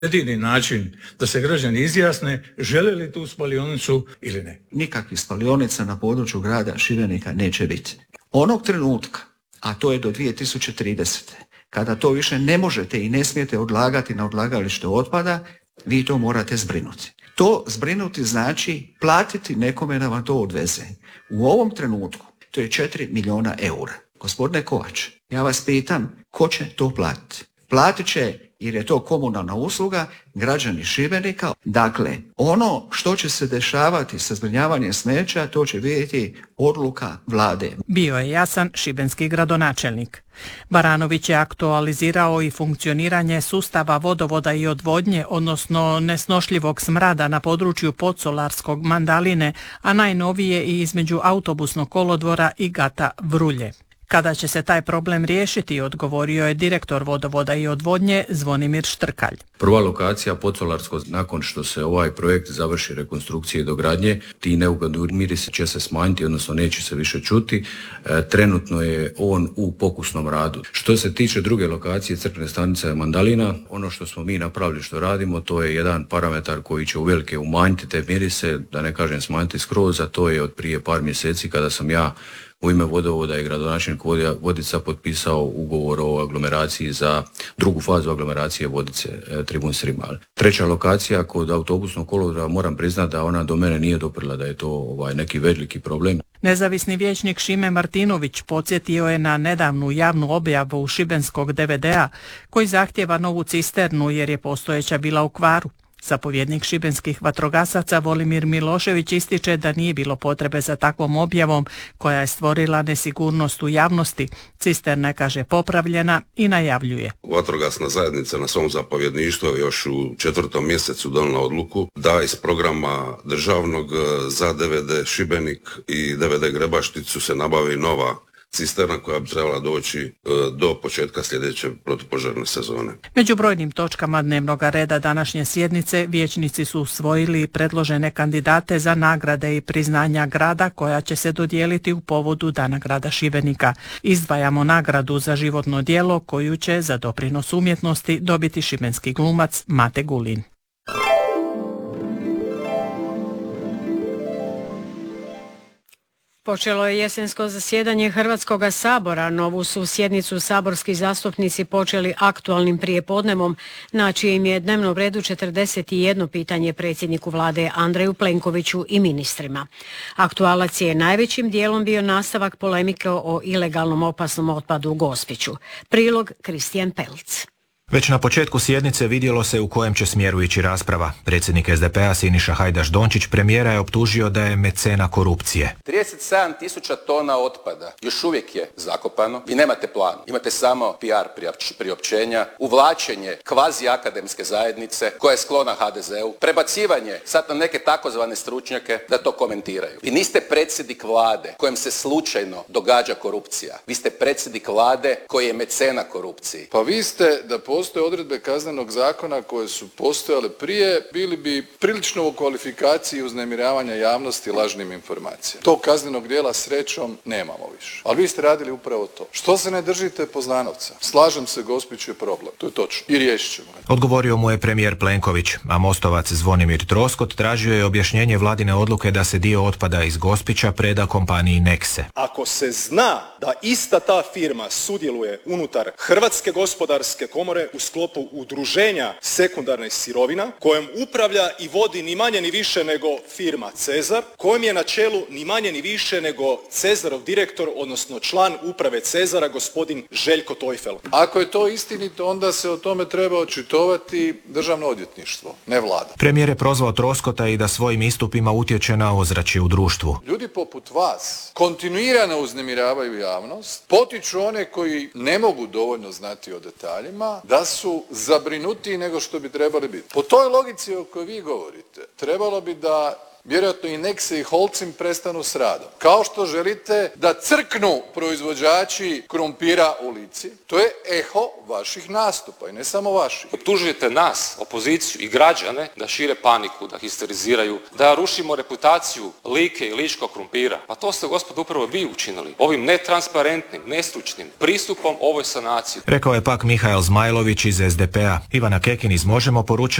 jedini način da se građani izjasne žele li tu spalionicu ili ne. Nikakvih spalionica na području grada Šibenika neće biti. Onog trenutka, a to je do 2030. kada to više ne možete i ne smijete odlagati na odlagalište otpada, vi to morate zbrinuti. To zbrinuti znači platiti nekome da vam to odveze. U ovom trenutku to je 4 milijuna eura. Gospodine Kovač, ja vas pitam, ko će to platiti? Platit će, jer je to komunalna usluga, građani Šibenika. Dakle, ono što će se dešavati sa zbrinjavanjem smeća, to će biti odluka vlade. Bio je jasan šibenski gradonačelnik. Baranović je aktualizirao i funkcioniranje sustava vodovoda i odvodnje, odnosno nesnošljivog smrada na području podsolarskog Mandaline, a najnovije i između autobusnog kolodvora i Gata Vrulje. Kada će se taj problem riješiti, odgovorio je direktor vodovoda i odvodnje Zvonimir Štrkalj. Prva lokacija podsolarsko, nakon što se ovaj projekt završi rekonstrukcije i dogradnje, ti neugodni mirisi će se smanjiti, odnosno neće se više čuti. Trenutno je on u pokusnom radu. Što se tiče druge lokacije, crpne stanice Mandalina, ono što smo mi napravili, što radimo, to je jedan parametar koji će uvelike umanjiti te mirise, da ne kažem smanjiti skroz, a to je od prije par mjeseci kada sam ja u ime vodovoda i gradonačelnik Vodica potpisao ugovor o aglomeraciji za drugu fazu aglomeracije Vodice, Tribun Srimal. Treća lokacija kod autobusnog kolodvora, moram priznati da ona do mene nije doprla, da je to neki veliki problem. Nezavisni vijećnik Šime Martinović podsjetio je na nedavnu javnu objavu šibenskog DVD-a koji zahtijeva novu cisternu jer je postojeća bila u kvaru. Zapovjednik šibenskih vatrogasaca Volimir Milošević ističe da nije bilo potrebe za takvom objavom koja je stvorila nesigurnost u javnosti. Cisterna je, kaže, popravljena i najavljuje. Vatrogasna zajednica na svom zapovjedništvu još u 4. mjesecu donijela odluku da iz programa državnog za DVD Šibenik i DVD Grebašticu se nabavi nova cisterna koja bi trebala doći do početka sljedeće protupožarne sezone. Među brojnim točkama dnevnog reda današnje sjednice vijećnici su usvojili predložene kandidate za nagrade i priznanja grada koja će se dodijeliti u povodu Dana grada Šibenika. Izdvajamo nagradu za životno djelo koju će za doprinos umjetnosti dobiti šibenski glumac Mate Gulin. Počelo je jesensko zasjedanje Hrvatskog sabora. Novu su sjednicu saborski zastupnici počeli aktualnim prijepodnevom, na čijem je dnevnom redu 41 pitanje predsjedniku vlade Andreju Plenkoviću i ministrima. Aktualac je najvećim dijelom bio nastavak polemike o ilegalnom opasnom otpadu u Gospiću. Prilog Kristijan Pelc. Već na početku sjednice vidjelo se u kojem će smjeru ići rasprava. Predsjednik SDP-a Siniša Hajdaš Dončić premijera je optužio da je mecena korupcije. 37.000 tona otpada još uvijek je zakopano. Vi nemate plan, imate samo PR priopćenja, uvlačenje kvazi akademske zajednice koja je sklona HDZ-u, prebacivanje sad na neke takozvane stručnjake da to komentiraju. Vi niste predsjednik vlade kojem se slučajno događa korupcija. Vi ste predsjednik vlade koji je mecena korupciji. Pa vi ste, da postoje odredbe kaznenog zakona koje su postojale prije, bili bi prilično u kvalifikaciji uznemiravanja javnosti lažnim informacijama. Tog kaznenog djela srećom nemamo više. Ali vi ste radili upravo to. Što se ne držite Poznanovca? Slažem se, Gospić je problem. To je točno. I riješit ćemo ga. Odgovorio mu je premijer Plenković, a Mostovac Zvonimir Troskot tražio je objašnjenje vladine odluke da se dio otpada iz Gospića preda kompaniji Nexe. Ako se zna da ista ta firma sudjeluje unutar Hrvatske gospodarske komore u sklopu udruženja sekundarnih sirovina, kojom upravlja i vodi ni manje ni više nego firma Cezar, kojem je na čelu ni manje ni više nego Cezarov direktor, odnosno član uprave Cezara, gospodin Željko Tojfel. Ako je to istinito, onda se o tome treba očitovati Državno odvjetništvo, ne vlada. Premijer je prozvao Troskota i da svojim istupima utječe na ozračje u društvu. Ljudi poput vas kontinuirano uznemiravaju javnost, potiču one koji ne mogu dovoljno znati o detaljima, da su zabrinutiji nego što bi trebali biti. Po toj logici o kojoj vi govorite, trebalo bi da Vjerojatno i Nexe i Holcim prestanu s radom. Kao što želite da crknu proizvođači krumpira u Lici, to je eho vaših nastupa i ne samo vaših. Optužujete nas, opoziciju i građane da šire paniku, da histeriziraju, da rušimo reputaciju Like i ličkog krumpira. Pa to ste, gospodo, upravo vi učinili. Ovim netransparentnim, nestručnim pristupom ovoj sanaciji. Rekao je pak Mihael Zmajlović iz SDP-a. Ivana Kekin iz Možemo poručila